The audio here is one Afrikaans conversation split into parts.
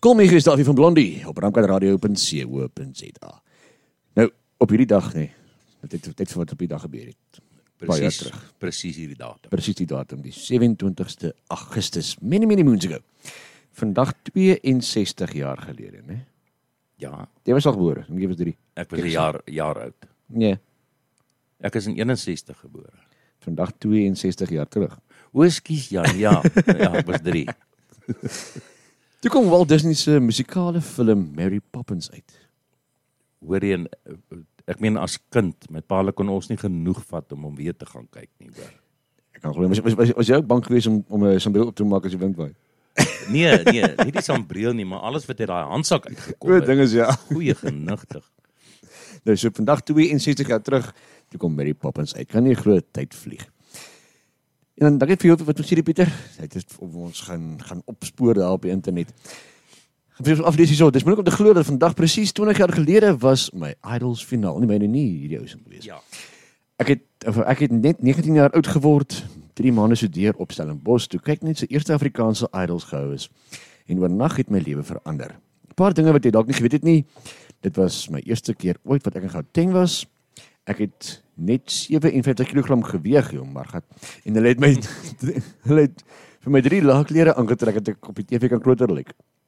Kom hier is Davie van Blondie op ramkatradio.co.za. Nou, op hierdie dag nee, dit vir wat op die dag gebeur het. Presies hierdie datum. Presies die datum, die 27ste Augustus, many moons ago. Vandag 62 jaar gelede, né? Ja, Jy was al gebore, en jy was 3. ek was 'n jaar oud. Nee, Ek is in 61 gebore. vandag 62 jaar terug. O, skus, ja, ek was 3. Toe kom Walt Disney se musikale film Mary Poppins uit. Hoor jy, ek meen as kind, my pa kon ons nie genoeg vat om hom weer te gaan kyk nie, hoor. Ek kan glo, was jy ook bang geweest om 'n sambreel op te maak as die wind waai? Nee, nie die sambreel nie, maar alles wat uit daai handsak uitgekom Goed ding is ja. Goeie genigtig. Nou so vandag 62 jaar terug, toe kom Mary Poppins uit. Kan nie glo tyd vlieg. En dan dankie vir jou wat ons sê Pieter. Hy het op ons gaan opspoor daar op die internet. Gaan vir aflees hierso. Dis moeilik om te glo dat vandag presies 20 jaar gelede was my Idols finaal. Nie myne nie hierdie ou se gewees. Ja. Ek het net 19 jaar oud geword, 3 maande studeer op Stellenbosch, toe kyk net sy eerste Afrikaanse Idols gehou is. En oornag het my lewe verander. 'n Paar dinge wat jy dalk nie geweet het nie. Dit was my eerste keer ooit wat ek in Gauteng was. Ek het net 57 kg geweeg, joh, maar en hulle het vir my 3 laagklere aangetrek dat ek op die TV kan groter lyk.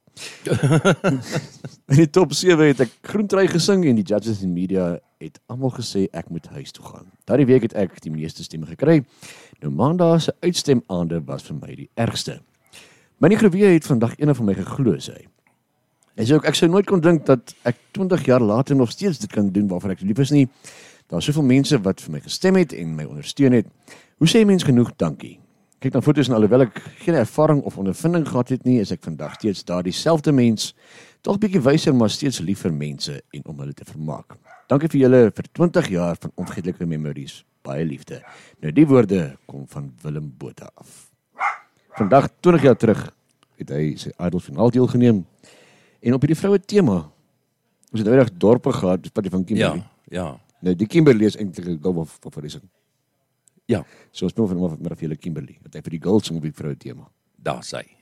In die top 7 het ek groentrui gesing en die judges en media het almal gesê ek moet huis toe gaan. Daardie week het ek die meeste stemme gekry. Nou maandag se uitstemmaande was vir my die ergste. My neefie het vandag een van my geglo sê. Ek sou nooit kon dink dat ek 20 jaar later nog steeds dit kan doen waarvan ek lief is nie. Daar is soveel mense wat vir my gestem het en my ondersteun het. Hoe sê mens genoeg dankie? Kyk na foto's en alhoewel ek geen ervaring of ondervinding gehad het nie, is ek vandag steeds daardie selfde mens, tog bietjie wyser maar steeds lief vir mense en om hulle te vermaak. Dankie vir julle vir 20 jaar van onvergeetlike memories. Baie liefde. Nou die woorde kom van Willem Botha af. Vandag 20 jaar terug het hy sy Idols finaal deelgeneem. En op hierdie vroue tema, ons het eendag dorpe gehad, dis party van Kimberley. Ja. Nou die Kimberley is eintlik 'n dom of verrissing. Ja, So ons speel van maar vir julle Kimberley, wat hy vir die girls sing op die vroue tema. daar sê.